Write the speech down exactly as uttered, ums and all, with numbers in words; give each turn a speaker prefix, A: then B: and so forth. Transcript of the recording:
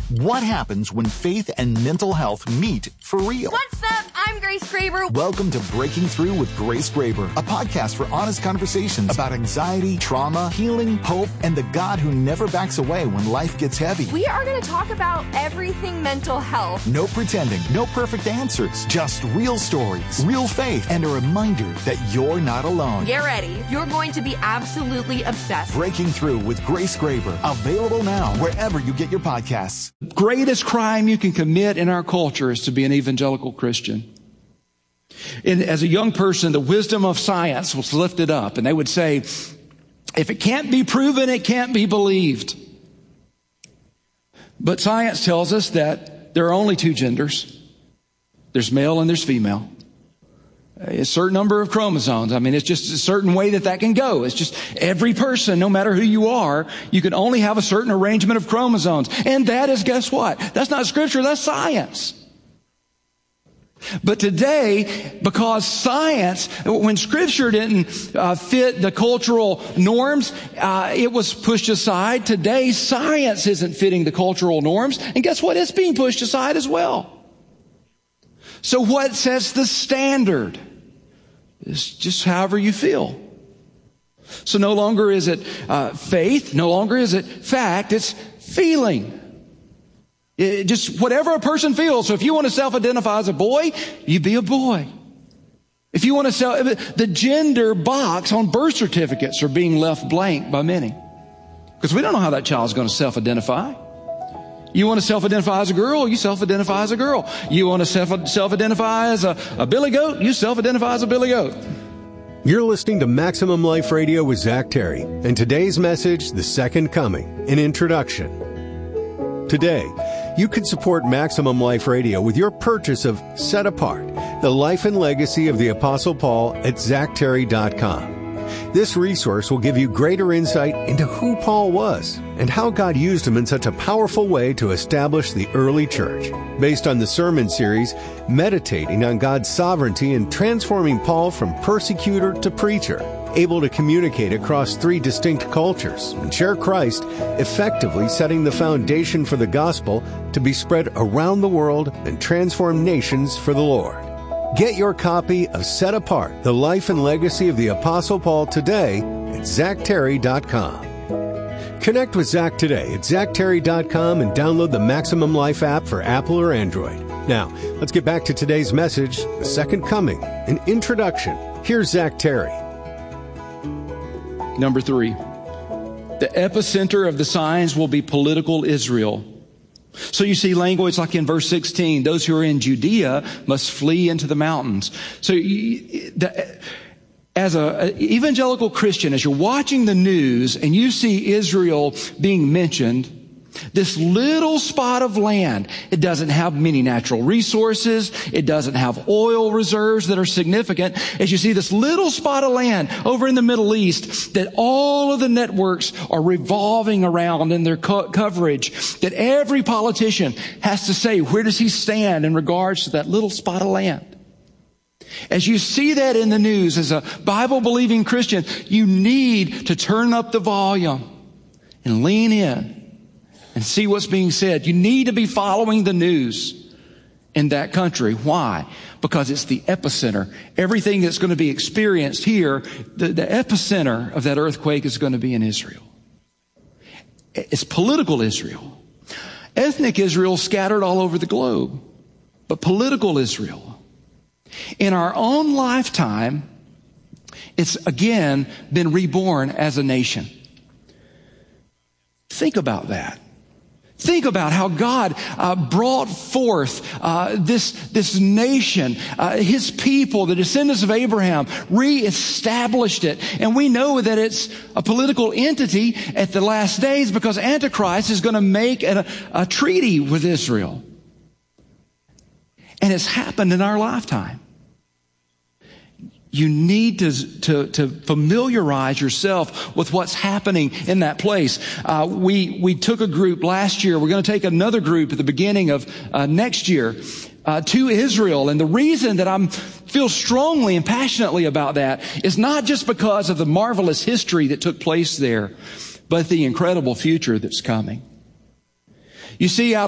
A: What happens when faith and mental health meet for real?
B: What's up? I'm Grace Graber.
A: Welcome to Breaking Through with Grace Graber, a podcast for honest conversations about anxiety, trauma, healing, hope, and the God who never backs away when life gets heavy.
B: We are going to talk about everything mental health.
A: No pretending, no perfect answers, just real stories, real faith, and a reminder that you're not alone.
B: Get ready. You're going to be absolutely obsessed.
A: Breaking Through with Grace Graber, available now wherever you get your podcasts.
C: Greatest crime you can commit in our culture is to be an evangelical Christian. And as a young person, the wisdom of science was lifted up, and they would say, if it can't be proven, it can't be believed. But science tells us that there are only two genders. There's male and there's female. A certain number of chromosomes. I mean, it's just a certain way that that can go. It's just every person, no matter who you are, you can only have a certain arrangement of chromosomes. And that is, guess what? That's not scripture, that's science. But today, because science, when scripture didn't uh, fit the cultural norms, uh, it was pushed aside. Today, science isn't fitting the cultural norms. And guess what? It's being pushed aside as well. So what sets the standard? It's just however you feel. So no longer is it uh, faith, no longer is it fact, it's feeling. It, just whatever a person feels. So if you want to self-identify as a boy, you be a boy. If you want to self, the gender box on birth certificates are being left blank by many. Because we don't know how that child's going to self-identify. You want to self-identify as a girl, you self-identify as a girl. You want to self- self-identify as a, a billy goat, you self-identify as a billy goat.
D: You're listening to Maximum Life Radio with Zach Terry, and today's message, The Second Coming, an introduction. Today, you can support Maximum Life Radio with your purchase of Set Apart, the life and legacy of the Apostle Paul at zach terry dot com. This resource will give you greater insight into who Paul was and how God used him in such a powerful way to establish the early church, based on the sermon series meditating on God's sovereignty in transforming Paul from persecutor to preacher, able to communicate across three distinct cultures and share Christ, effectively setting the foundation for the gospel to be spread around the world and transform nations for the Lord. Get your copy of Set Apart, the life and legacy of the Apostle Paul today at zach terry dot com. Connect with Zach today at zach terry dot com and download the Maximum Life app for Apple or Android. Now, let's get back to today's message, The Second Coming, an introduction. Here's Zach Terry.
C: Number three, the epicenter of the signs will be political Israel. So you see language like in verse sixteen, those who are in Judea must flee into the mountains. So you, the, as an evangelical Christian, as you're watching the news and you see Israel being mentioned, this little spot of land, it doesn't have many natural resources. It doesn't have oil reserves that are significant. As you see this little spot of land over in the Middle East that all of the networks are revolving around in their co- coverage, that every politician has to say, where does he stand in regards to that little spot of land? As you see that in the news, as a Bible-believing Christian, you need to turn up the volume and lean in and see what's being said. You need to be following the news in that country. Why? Because it's the epicenter. Everything that's going to be experienced here, the, the epicenter of that earthquake is going to be in Israel. It's political Israel. Ethnic Israel scattered all over the globe, but political Israel. In our own lifetime, it's again been reborn as a nation. Think about that. Think about how God uh, brought forth uh, this this nation, uh, His people, the descendants of Abraham, reestablished it. And we know that it's a political entity at the last days because Antichrist is going to make a, a treaty with Israel. And it's happened in our lifetime. You need to, to, to familiarize yourself with what's happening in that place. Uh, we, we took a group last year. We're going to take another group at the beginning of uh, next year uh, to Israel. And the reason that I feel strongly and passionately about that is not just because of the marvelous history that took place there, but the incredible future that's coming. You see, out